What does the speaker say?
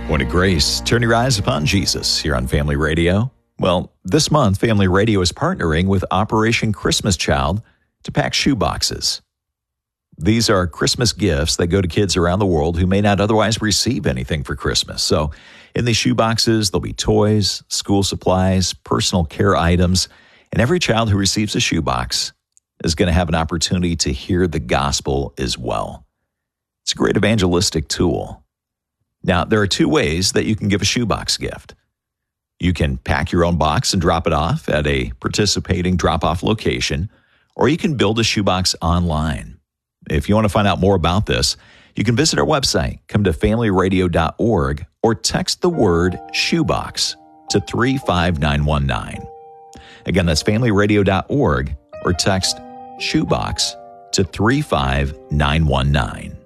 Morning Grace, turn your eyes upon Jesus here on Family Radio. Well, this month, Family Radio is partnering with Operation Christmas Child to pack shoe boxes. These are Christmas gifts that go to kids around the world who may not otherwise receive anything for Christmas. So in these shoe boxes, there'll be toys, school supplies, personal care items, and every child who receives a shoe box is going to have an opportunity to hear the gospel as well. It's a great evangelistic tool. Now, there are two ways that you can give a shoebox gift. You can pack your own box and drop it off at a participating drop-off location, or you can build a shoebox online. If you want to find out more about this, you can visit our website, come to familyradio.org, or text the word shoebox to 35919. Again, that's familyradio.org, or text shoebox to 35919.